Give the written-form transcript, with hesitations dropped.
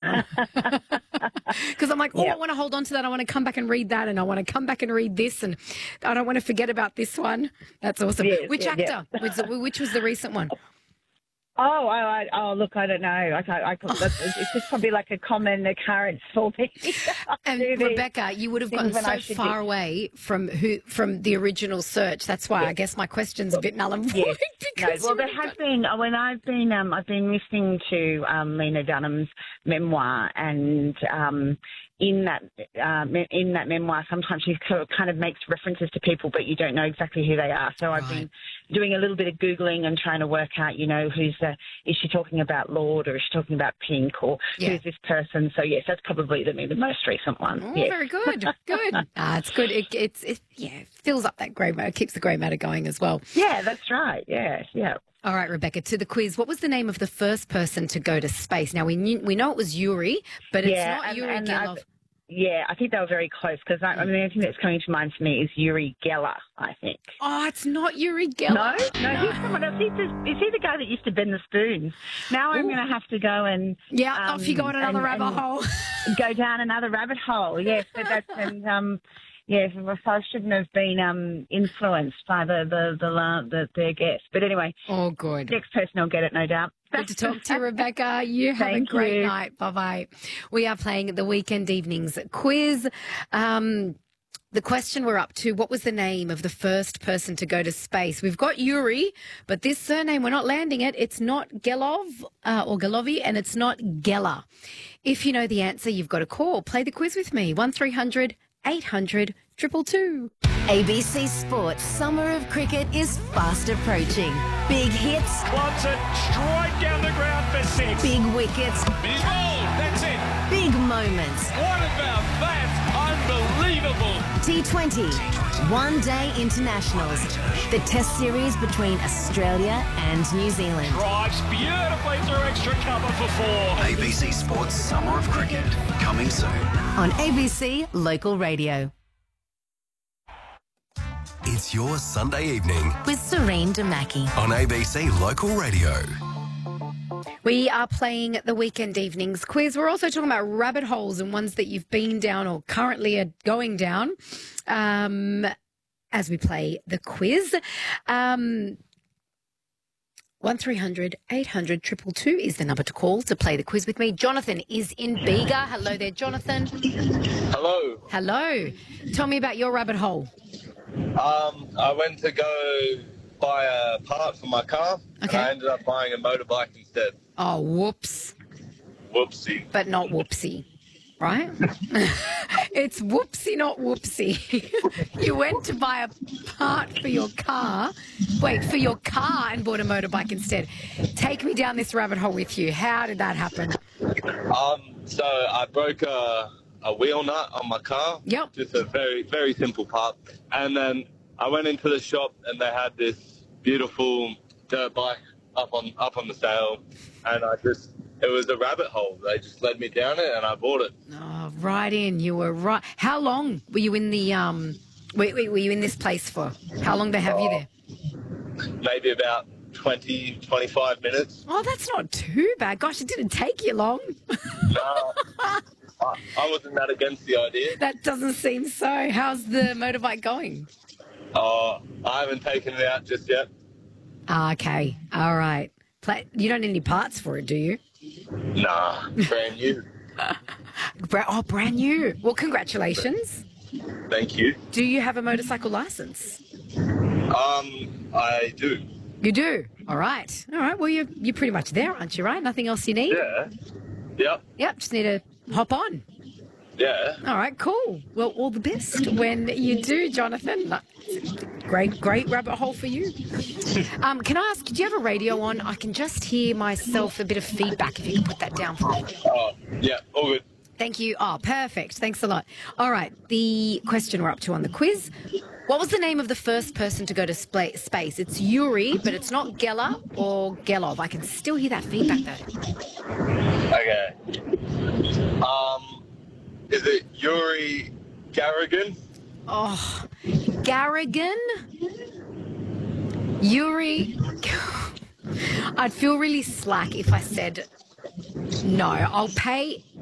one. Because I'm like, I want to hold on to that. I want to come back and read that, and I want to come back and read this, and I don't want to forget about this one. That's awesome. Yes, Which actor? Which was the recent one? Oh, look, I don't know. It's just probably like a common occurrence for me. And Rebecca, you would have gotten so far away from the original search. That's why I guess my question's a bit null and void. Yes. Well, there has been when I've been listening to Lena Dunham's memoir, and in that memoir, sometimes she kind of makes references to people, but you don't know exactly who they are. So I've been doing a little bit of Googling and trying to work out, is she talking about Lord, or is she talking about Pink, or who's this person? So yes, that's probably the most recent one. Oh, very good. Good. It's good. It fills up that grey matter, keeps the grey matter going as well. Yeah, that's right. Yeah. All right, Rebecca, to the quiz. What was the name of the first person to go to space? Now, we know it was Yuri, but it's not Yuri Gelov. I think they were very close, because the only thing that's coming to mind for me is Uri Geller, I think. Oh, it's not Uri Geller. No, he's someone else. Is he the guy that used to bend the spoons? Now I'm going to have to go and... Yeah, off you go on another rabbit hole. Go down another rabbit hole, yes. But that's... Yes, so I shouldn't have been influenced by their guest. But anyway, good. Next person will get it, no doubt. Good to talk to you, Rebecca. You have a great night. Bye-bye. We are playing the Weekend Evenings quiz. The question we're up to, what was the name of the first person to go to space? We've got Yuri, but this surname, we're not landing it. It's not Gelov or Gelovi, and it's not Geller. If you know the answer, you've got to call. Play the quiz with me. 1300 800 222. ABC Sports Summer of Cricket is fast approaching. Big hits. Wants it straight down the ground for 6. Big wickets. He's bowled. That's it. Big moments. What about that? Unbelievable. T20. One-day internationals. The test series between Australia and New Zealand. Drives beautifully through extra cover for 4. ABC Sports Summer of Cricket. Coming soon. On ABC Local Radio. It's your Sunday evening With Serene Damaki. on ABC Local Radio. We are playing the Weekend Evenings quiz. We're also talking about rabbit holes and ones that you've been down or currently are going down as we play the quiz. 1300 800 222 is the number to call to play the quiz with me. Jonathan is in Bega. Hello there, Jonathan. Hello. Hello. Tell me about your rabbit hole. I went to go buy a part for my car, and I ended up buying a motorbike instead. Oh, whoops. Whoopsie. But not whoopsie, right? It's whoopsie, not whoopsie. You went to buy a part for your car. Wait, for your car and bought a motorbike instead. Take me down this rabbit hole with you. How did that happen? So I broke a wheel nut on my car. Yep. Just a very, very simple part. And then I went into the shop and they had this beautiful dirt bike up on the sale. And it was a rabbit hole. They just led me down it and I bought it. Oh, right in. You were right. How long were you in the were you in this place for? How long they have you there? Maybe about 20, 25 minutes. Oh, that's not too bad. Gosh, it didn't take you long. No. I wasn't that against the idea. That doesn't seem so. How's the motorbike going? I haven't taken it out just yet. Okay. All right. You don't need any parts for it, do you? Nah, brand new. Brand new. Well, congratulations. Thank you. Do you have a motorcycle license? I do. You do? All right. All right. Well, you're pretty much there, aren't you, right? Nothing else you need? Yeah. Yep. Yep. Just need to hop on. Yeah. All right, cool. Well, all the best when you do, Jonathan. Great rabbit hole for you. Can I ask, do you have a radio on? I can just hear myself a bit of feedback if you can put that down for me. Oh, yeah, all good. Thank you. Oh, perfect. Thanks a lot. All right, the question we're up to on the quiz. What was the name of the first person to go to space? It's Yuri, but it's not Geller or Gelov. I can still hear that feedback, though. Okay. Is it Yuri Gagarin? Oh, Garrigan? Yuri? I'd feel really slack if I said no. I'll pay